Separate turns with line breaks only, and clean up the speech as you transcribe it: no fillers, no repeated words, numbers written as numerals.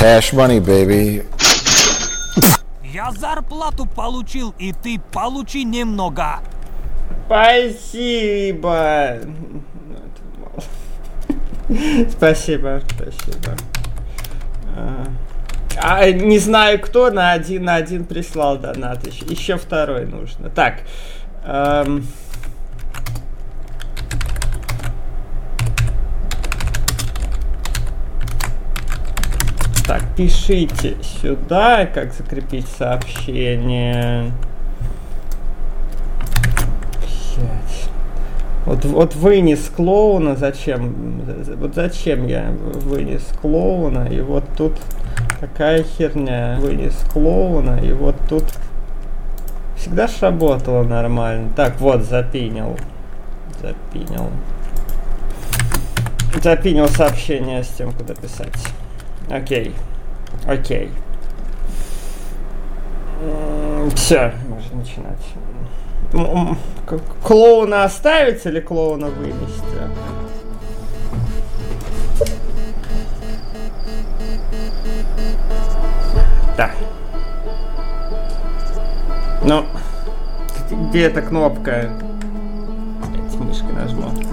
Cash money, baby.
Я зарплату получил, и ты получи немного.
Спасибо. Спасибо. Не знаю кто, на один прислал донат. Еще второй нужно. Так. Так, пишите сюда, как закрепить сообщение. Вот вынес клоуна, зачем? Вот зачем я вынес клоуна, и вот тут такая херня. Вынес клоуна, и вот тут всегда ж работало нормально. Так, вот, запинил сообщение с тем, куда писать. Окей. Все, можно начинать. Клоуна оставить или клоуна вынести? Так. Ну, где эта кнопка? Мышкой нажму.